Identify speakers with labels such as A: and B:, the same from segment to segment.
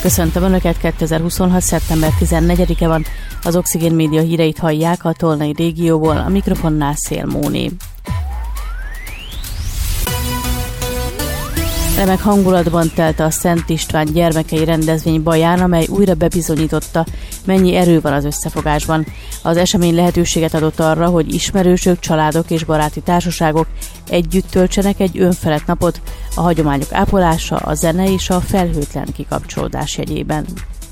A: Köszöntöm Önöket, 2026. szeptember 14-e van, az Oxigén Média híreit hallják a Tolnai régióból, a mikrofonnál Szél Móni. Remek hangulatban telt a Szent István gyermekei rendezvény Baján, amely újra bebizonyította, mennyi erő van az összefogásban. Az esemény lehetőséget adott arra, hogy ismerősök, családok és baráti társaságok együtt töltsenek egy önfelett napot a hagyományok ápolása, a zene és a felhőtlen kikapcsolódás jegyében.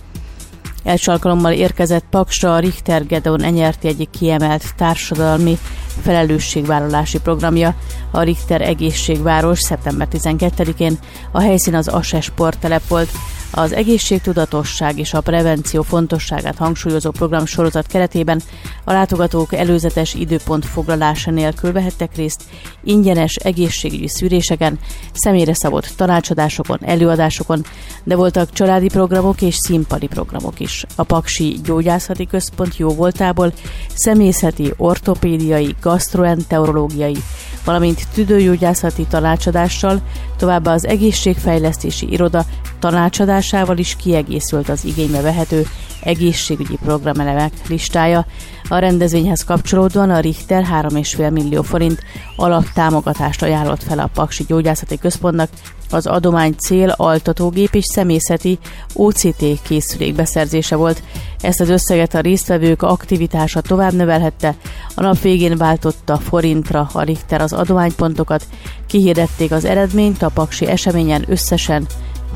A: Első alkalommal érkezett Paksra a Richter Gedeon Enyerti egyik kiemelt társadalmi felelősségvállalási programja, a Richter Egészségváros szeptember 12-én, a helyszín az ASE sporttelep volt. Az egészségtudatosság és a prevenció fontosságát hangsúlyozó program sorozat keretében a látogatók előzetes időpont foglalása nélkül vehettek részt ingyenes egészségügyi szűréseken, személyre szabott tanácsadásokon, előadásokon, de voltak családi programok és színpadi programok is. A Paksi Gyógyászati Központ jóvoltából személyzeti, ortopédiai, gasztroenterológiai, valamint tüdőgyógyászati tanácsadással, továbbá az egészségfejlesztési iroda tanácsadásával is kiegészült az igénybe vehető egészségügyi programelemek listája. A rendezvényhez kapcsolódóan a Richter 3,5 millió forint alaptámogatást ajánlott fel a Paksi Gyógyászati Központnak. Az adomány cél altatógép és személyzeti OCT készülék beszerzése volt. Ezt az összeget a résztvevők aktivitása tovább növelhette. A nap végén váltotta forintra a Richter az adománypontokat, kihirdették az eredményt, a paksi eseményen összesen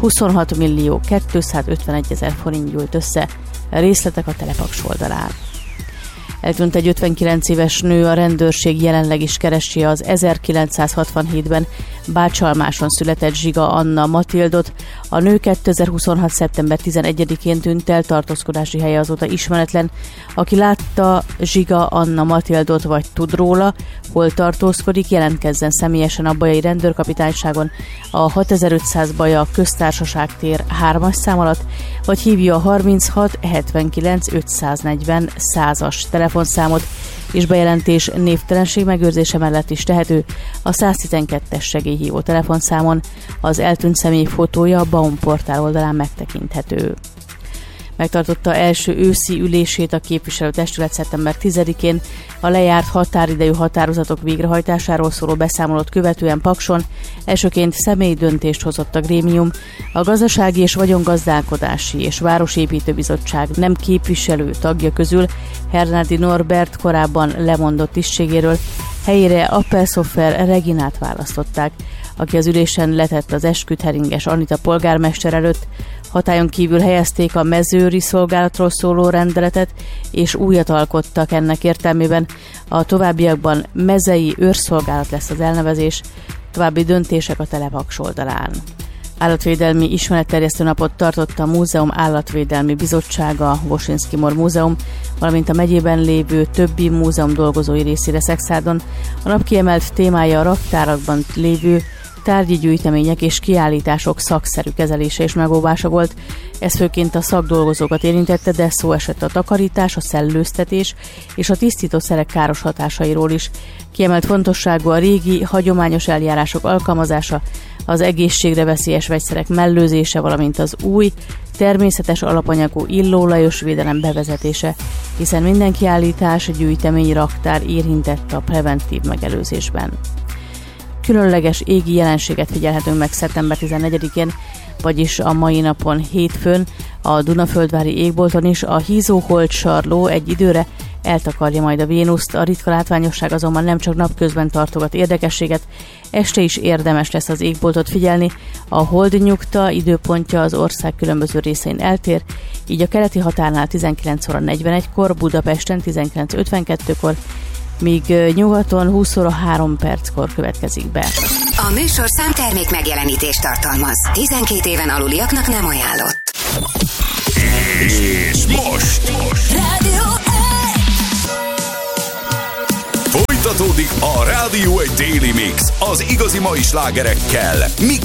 A: 26 millió 251 ezer forint gyűlt össze. Részletek a Telepaks oldalán. Eltűnt egy 59 éves nő, a rendőrség jelenleg is keresi az 1967-ben Bácsalmáson született Zsiga Anna Matildot. A nő 2026. szeptember 11-én tűnt el, tartózkodási helye azóta ismeretlen. Aki látta Zsiga Anna Matildot vagy tud róla, hol tartózkodik, jelentkezzen személyesen a Bajai Rendőrkapitányságon a 6500 Baja Köztársaság tér 3-as szám alatt, vagy hívja a 36 79 540 100-as telefonszámot, és bejelentés névtelenség megőrzése mellett is tehető a 112-es segélyhívó telefonszámon. Az eltűnt személy fotója a Baum portál oldalán megtekinthető. Megtartotta első őszi ülését a képviselőtestület szeptember 10-én, a lejárt határidejű határozatok végrehajtásáról szóló beszámolót követően Pakson elsőként személyi döntést hozott a grémium. A Gazdasági és Vagyongazdálkodási és Városépítő Bizottság nem képviselő tagja közül Hernádi Norbert korábban lemondott tisztségéről helyére Appelsoffer Reginát választották, aki az ülésen letett az esküdheringes Anita polgármester előtt. Hatályon kívül helyezték a mezőri szolgálatról szóló rendeletet, és újat alkottak ennek értelmében. A továbbiakban mezei őrszolgálat lesz az elnevezés, további döntések a Telepaks oldalán. Állatvédelmi ismeretterjesztő napot tartott a Múzeum Állatvédelmi Bizottsága, a Wosinski-Mor Múzeum, valamint a megyében lévő többi múzeum dolgozói részére Szexárdon. A nap kiemelt témája a raktárakban lévő tárgyi gyűjtemények és kiállítások szakszerű kezelése és megóvása volt. Ez főként a szakdolgozókat érintette, de szó esett a takarítás, a szellőztetés és a tisztítószerek káros hatásairól is. Kiemelt fontosságú a régi, hagyományos eljárások alkalmazása, az egészségre veszélyes vegyszerek mellőzése, valamint az új, természetes alapanyagú illóolajos védelem bevezetése, hiszen minden kiállítás, gyűjtemény, raktár érintett a preventív megelőzésben. Különleges égi jelenséget figyelhetünk meg szeptember 14-én, vagyis a mai napon hétfőn a Dunaföldvári égbolton is. A hízó holdsarló egy időre eltakarja majd a Vénuszt, a ritka látványosság azonban nem csak napközben tartogat érdekességet, este is érdemes lesz az égboltot figyelni. A holdnyugta időpontja az ország különböző részein eltér, így a keleti határnál 19 óra 41-kor, Budapesten 19:52-kor, míg nyugaton 20 óra 3 perckor következik be.
B: A műsorszám termék megjelenítést tartalmaz. 12 éven aluliaknak nem ajánlott.
C: És most
B: Rádió 1!
C: folytatódik a Rádió 1 Daily Mix az igazi mai slágerekkel,